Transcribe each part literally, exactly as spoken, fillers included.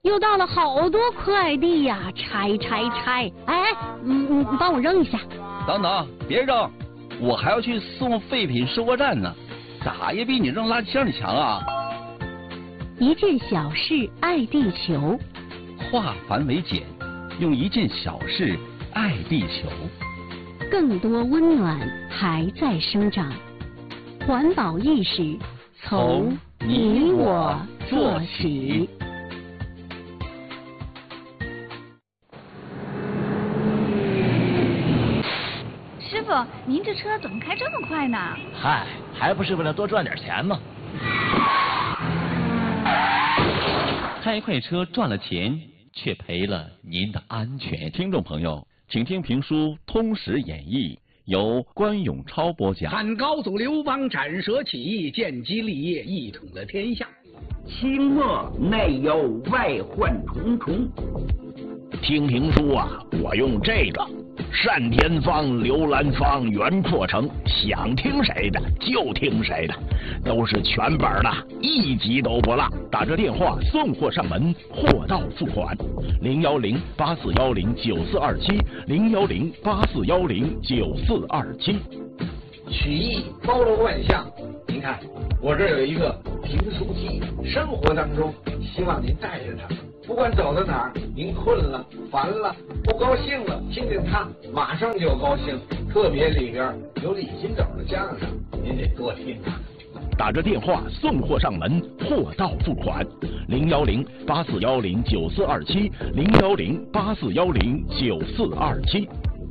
又到了好多快递呀，拆拆拆！哎，嗯嗯，帮我扔一下。 等等，别扔，我还要去送废品收货站呢，咋也比你扔垃圾箱里强啊！ 一件小事爱地球， 化繁为简，用一件小事爱地球。 更多温暖还在生长，环保意识从你我做起。 师傅，您这车怎么开这么快呢？ 嗨，还不是为了多赚点钱吗？ 开快车赚了钱，却赔了您的安全。听众朋友，请听评书《通史演义》，由关永超播讲。 汉高祖刘邦斩蛇起义，建基立业，一统了天下。 清末内忧外患重重。 听评书啊，我用这个单田芳、刘兰芳、袁阔成，想听谁的就听谁的，都是全本的，一集都不落。打这电话送货上门，货到付款。零幺零八四幺零九四二七，零幺零八四幺零九四二七。 曲艺包罗万象，您看我这有一个评书机，生活当中希望您带着它。不管走到哪儿，您困了、烦了、不高兴了，听听它，马上就高兴。特别里边有李金斗的相声，您得多听它。 打着电话送货上门，货到付款。零幺零八四幺零九四二七，零幺零八四幺零九四二七。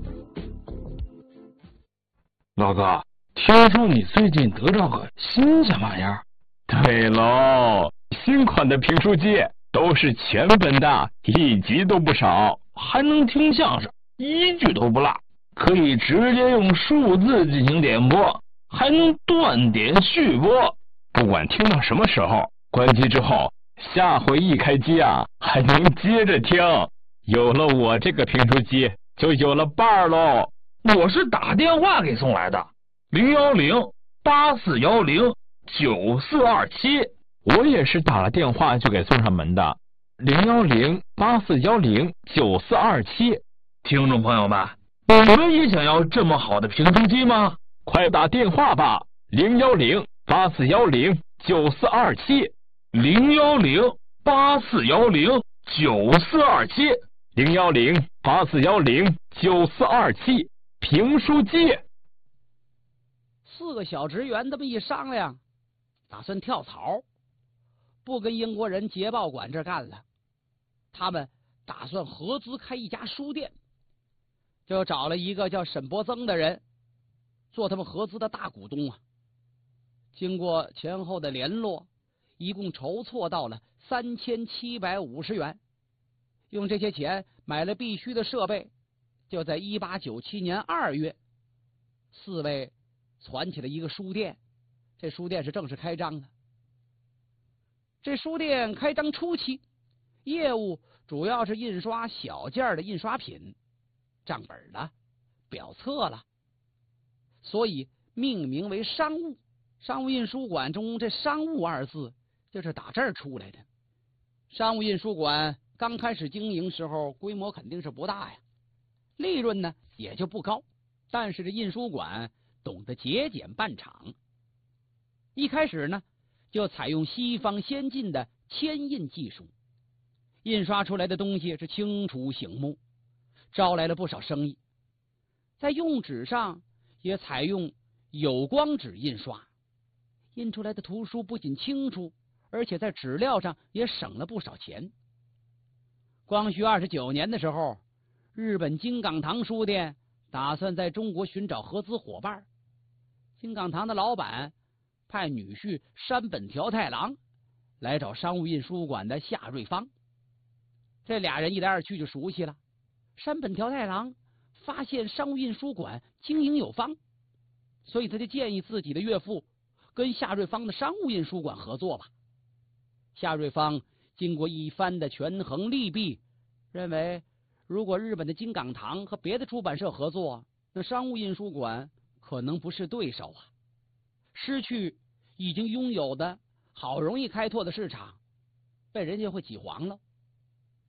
老哥，听说你最近得着个新鲜玩意儿？ 对喽，新款的评书机。都是全本的，一集都不少， 还能听相声，一句都不落，可以直接用数字进行点播，还能断点续播。 不管听到什么时候，关机之后，下回一开机啊，还能接着听。有了我这个评书机，就有了伴儿喽。 我是打电话给送来的，零幺零八四幺零九四二七。 我也是打了电话就给送上门的，零幺零八四幺零九四二七。 听众朋友们，你们也想要这么好的评书机吗？ 快打电话吧，零幺零八四幺零九四二七， 零幺零八四幺零九四二七， 零幺零八四幺零九四二七，评书机。 四个小职员这么一商量，打算跳槽。不跟英国人捷报馆这干了，他们打算合资开一家书店，就找了一个叫沈伯增的人做他们合资的大股东啊。经过前后的联络，一共筹措到了三千七百五十元，用这些钱买了必须的设备，就在一八九七年二月，四位攒起了一个书店，这书店是正式开张的。这书店开张初期，业务主要是印刷小件的印刷品，账本了、表册了，所以命名为商务。商务印书馆中这商务二字就是打这儿出来的。商务印书馆刚开始经营时候规模肯定是不大呀，利润呢也就不高，但是这印书馆懂得节俭办厂，一开始呢就采用西方先进的铅印技术，印刷出来的东西是清楚醒目，招来了不少生意。在用纸上也采用有光纸印刷，印出来的图书不仅清楚，而且在纸料上也省了不少钱。光绪二十九年的时候，日本金港堂书店打算在中国寻找合资伙伴，金港堂的老板派女婿山本条太郎来找商务印书馆的夏瑞芳，这俩人一来二去就熟悉了。山本条太郎发现商务印书馆经营有方，所以他就建议自己的岳父跟夏瑞芳的商务印书馆合作吧。夏瑞芳经过一番的权衡利弊，认为如果日本的金港堂和别的出版社合作，那商务印书馆可能不是对手啊，失去已经拥有的好容易开拓的市场，被人家会挤黄了。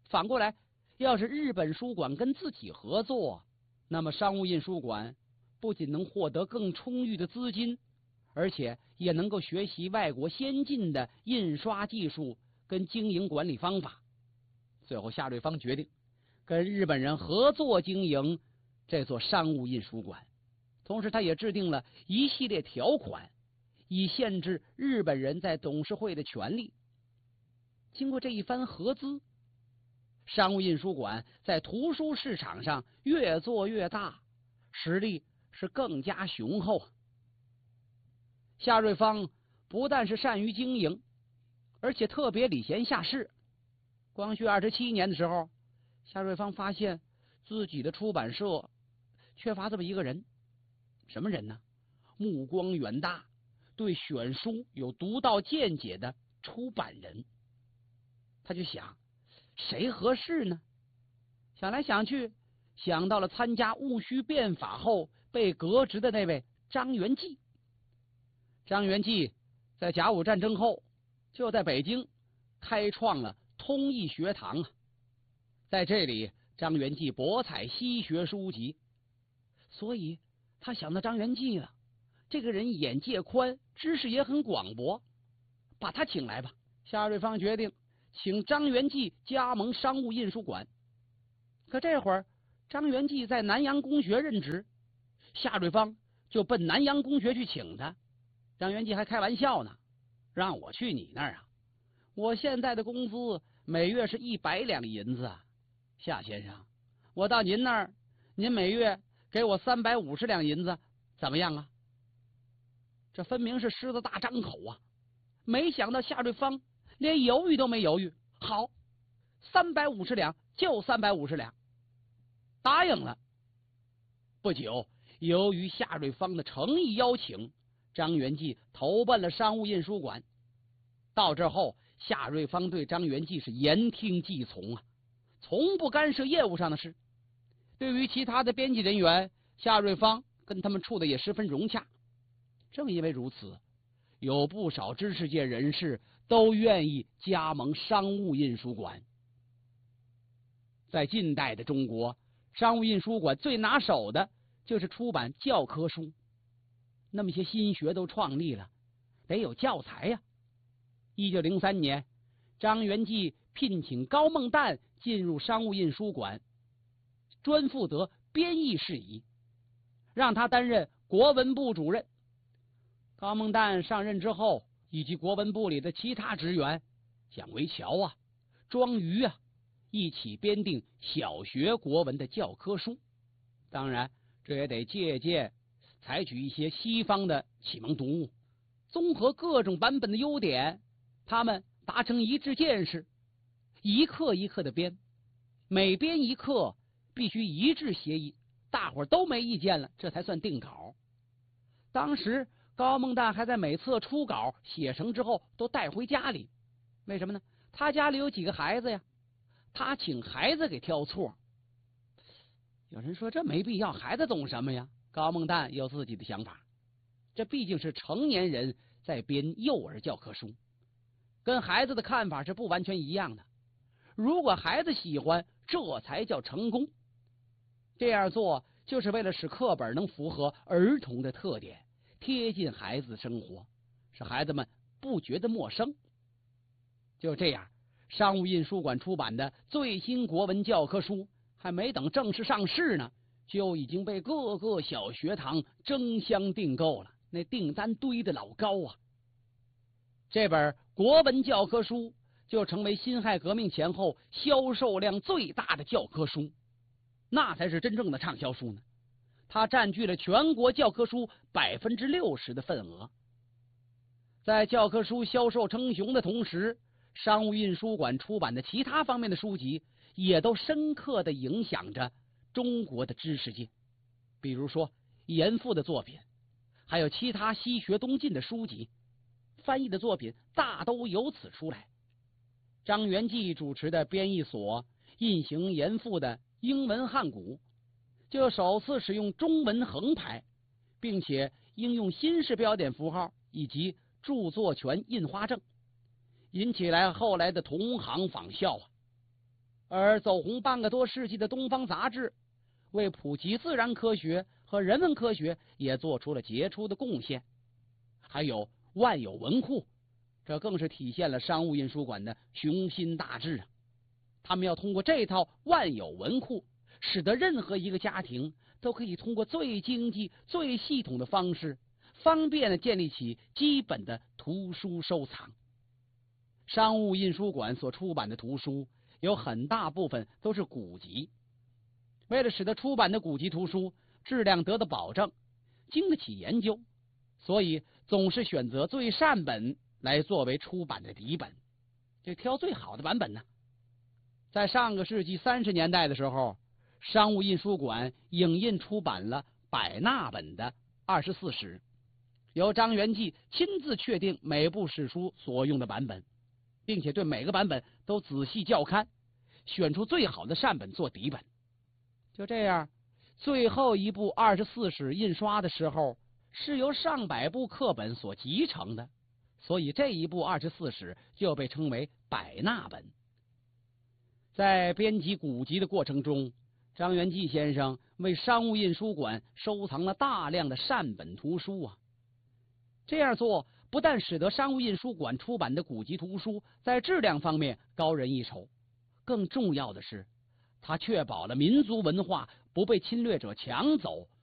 反过来，要是日本书馆跟自己合作，那么商务印书馆不仅能获得更充裕的资金，而且也能够学习外国先进的印刷技术跟经营管理方法。最后，夏瑞芳决定跟日本人合作经营这座商务印书馆，同时他也制定了一系列条款，以限制日本人在董事会的权利。经过这一番合资，商务印书馆在图书市场上越做越大，实力是更加雄厚。夏瑞芳不但是善于经营，而且特别礼贤下士。光绪二十七年的时候，夏瑞芳发现自己的出版社缺乏这么一个人。什么人呢？目光远大，对选书有独到见解的出版人。他就想，谁合适呢？想来想去，想到了参加戊戌变法后被革职的那位张元济。张元济在甲午战争后就在北京开创了通义学堂啊，在这里张元济博采西学书籍，所以他想到张元济了，这个人眼界宽，知识也很广博，把他请来吧。夏瑞芳决定请张元济加盟商务印书馆。可这会儿张元济在南洋公学任职，夏瑞芳就奔南洋公学去请他。张元济还开玩笑呢，让我去你那儿啊？我现在的工资每月是一百两银子啊，夏先生，我到您那儿，您每月给我三百五十两银子，怎么样啊？这分明是狮子大张口啊！没想到夏瑞芳连犹豫都没犹豫，好，三百五十两就三百五十两，答应了。不久，由于夏瑞芳的诚意邀请，张元济投奔了商务印书馆。到这后，夏瑞芳对张元济是言听计从啊，从不干涉业务上的事。对于其他的编辑人员，夏瑞芳跟他们处的也十分融洽。正因为如此，有不少知识界人士都愿意加盟商务印书馆。在近代的中国，商务印书馆最拿手的就是出版教科书。那么些新学都创立了，得有教材呀。一九零三年，张元济聘请高梦旦进入商务印书馆，专负责编译事宜，让他担任国文部主任。高梦旦上任之后，以及国文部里的其他职员，蒋维乔啊、庄瑜啊，一起编订小学国文的教科书。当然，这也得借鉴采取一些西方的启蒙读物，综合各种版本的优点，他们达成一致见识，一课一课的编，每编一课必须一致协议，大伙儿都没意见了，这才算定稿。当时高梦旦还在每册初稿写成之后都带回家里，为什么呢？他家里有几个孩子呀，他请孩子给挑错。有人说这没必要，孩子懂什么呀？高梦旦有自己的想法，这毕竟是成年人在编幼儿教科书，跟孩子的看法是不完全一样的。如果孩子喜欢，这才叫成功。这样做就是为了使课本能符合儿童的特点，贴近孩子的生活，使孩子们不觉得陌生。就这样，商务印书馆出版的最新国文教科书还没等正式上市呢，就已经被各个小学堂争相订购了，那订单堆得老高啊。这本国文教科书就成为辛亥革命前后销售量最大的教科书，那才是真正的畅销书呢。它占据了全国教科书百分之六十的份额。在教科书销售称雄的同时，商务印书馆出版的其他方面的书籍也都深刻地影响着中国的知识界。比如说严复的作品，还有其他西学东进的书籍，翻译的作品大都由此出来。张元济主持的编译所印行严复的英文汉古，就首次使用中文横排，并且应用新式标点符号以及著作权印花证，引起来后来的同行仿效啊。 而走红半个多世纪的《东方杂志》，为普及自然科学和人文科学也做出了杰出的贡献。还有万有文库，这更是体现了商务印书馆的雄心大志啊！他们要通过这套万有文库，使得任何一个家庭都可以通过最经济、最系统的方式，方便的建立起基本的图书收藏。商务印书馆所出版的图书有很大部分都是古籍，为了使得出版的古籍图书质量得到保证，经得起研究，所以总是选择最善本来作为出版的底本，就挑最好的版本呢。在上个世纪三十年代的时候，商务印书馆影印出版了百纳本的二十四史，由张元济亲自确定每部史书所用的版本，并且对每个版本都仔细校勘，选出最好的善本做底本。就这样，最后一部二十四史印刷的时候，是由上百部课本所集成的，所以这一部二十四史就被称为百纳本。在编辑古籍的过程中，张元济先生为商务印书馆收藏了大量的善本图书啊。这样做不但使得商务印书馆出版的古籍图书在质量方面高人一筹，更重要的是，它确保了民族文化不被侵略者抢走，